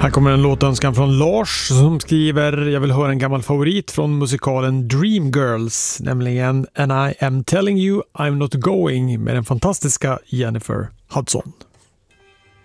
Här kommer en låtönskan från Lars som skriver: jag vill höra en gammal favorit från musikalen Dreamgirls, nämligen And I am telling you I'm not going, med den fantastiska Jennifer Hudson.